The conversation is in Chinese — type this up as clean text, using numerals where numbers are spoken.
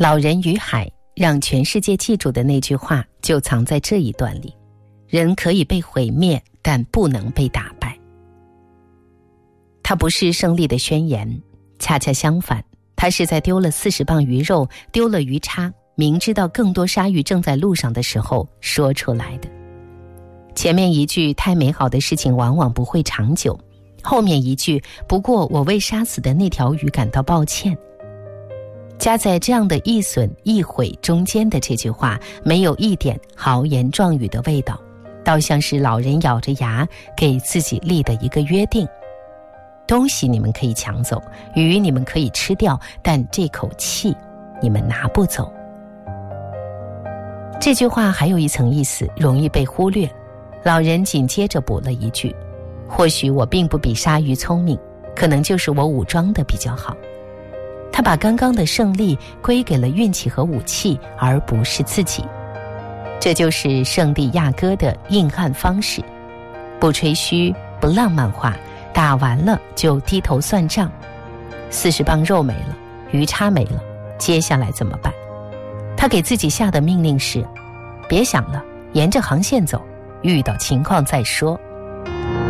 老人与海让全世界记住的那句话就藏在这一段里：人可以被毁灭，但不能被打败。它不是胜利的宣言，恰恰相反，它是在丢了40磅鱼肉，丢了鱼叉，明知道更多鲨鱼正在路上的时候说出来的。前面一句太美好的事情往往不会长久，后面一句不过我为杀死的那条鱼感到抱歉，夹在这样的一损一毁中间的这句话，没有一点豪言壮语的味道，倒像是老人咬着牙给自己立的一个约定：东西你们可以抢走，鱼你们可以吃掉，但这口气你们拿不走。这句话还有一层意思容易被忽略，老人紧接着补了一句：或许我并不比鲨鱼聪明，可能就是我武装的比较好。他把刚刚的胜利归给了运气和武器，而不是自己。这就是圣地亚哥的硬汉方式，不吹嘘，不浪漫化，打完了就低头算账。40磅肉没了，鱼叉没了，接下来怎么办？他给自己下的命令是：别想了，沿着航线走，遇到情况再说。